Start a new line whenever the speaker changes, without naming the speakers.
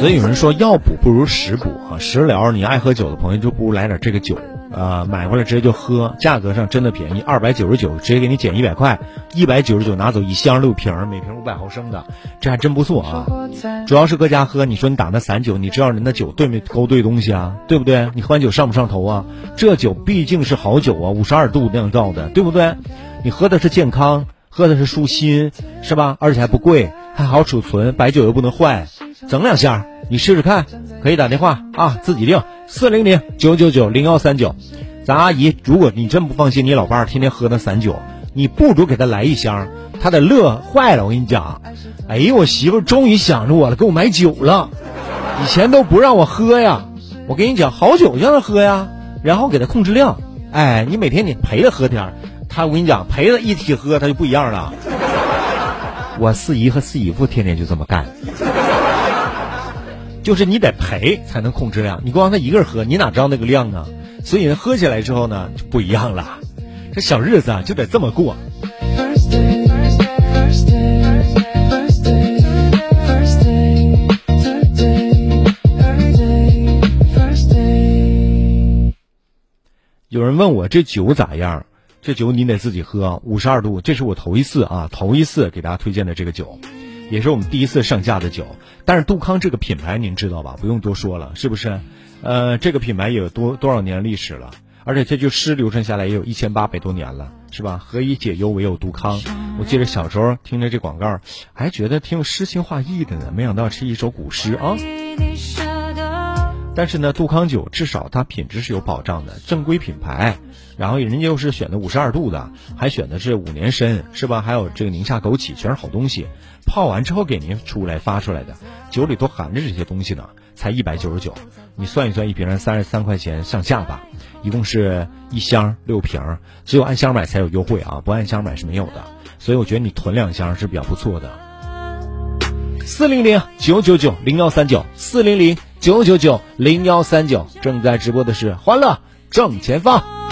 所以有人说药补不如食补啊，食疗你爱喝酒的朋友就不如来点这个酒买回来直接就喝，价格上真的便宜，299直接给你减100块，199拿走1箱6瓶，每瓶500毫升的，这还真不错啊。主要是搁家喝，你说你打那散酒，你知道人的酒对没勾对东西啊，对不对？你喝完酒上不上头啊？这酒毕竟是好酒啊，52度酿造的，对不对？你喝的是健康，喝的是舒心，是吧？而且还不贵，还好储存，白酒又不能坏，整2箱，你试试看，可以打电话啊，自己定400-999-0139。咱阿姨，如果你真不放心你老伴儿天天喝那散酒，你不如给他来1箱，他得乐坏了。我跟你讲，哎呦，我媳妇终于想着我了，给我买酒了，以前都不让我喝呀。我跟你讲，好酒就让他喝呀，然后给他控制量。哎，你每天你陪他喝点，他我跟你讲，陪他一起喝他就不一样了。我四姨和四姨夫天天就这么干。就是你得陪才能控制量，你光他一个人喝，你哪知道那个量啊？所以喝起来之后呢，就不一样了。这小日子啊，就得这么过。有人问我这酒咋样？这酒你得自己喝，52度，这是我头一次给大家推荐的这个酒。也是我们第一次上架的酒，但是杜康这个品牌您知道吧？不用多说了，是不是？这个品牌也有多少年历史了，而且这就诗流传下来也有1800多年了，是吧？何以解忧唯有杜康。我记得小时候听着这广告，还觉得挺有诗情画意的呢，没想到是一首古诗啊。但是呢，杜康酒至少它品质是有保障的，正规品牌，然后人家又是选的52度的，还选的是5年参，是吧？还有这个宁夏枸杞，全是好东西。泡完之后给您发出来的，酒里都含着这些东西呢，才199。你算一算，一瓶33块钱上下吧，一共是1箱6瓶，只有按箱买才有优惠啊，不按箱买是没有的。所以我觉得你囤2箱是比较不错的。400-999-0139，400-999-0139，正在直播的是欢乐正前方。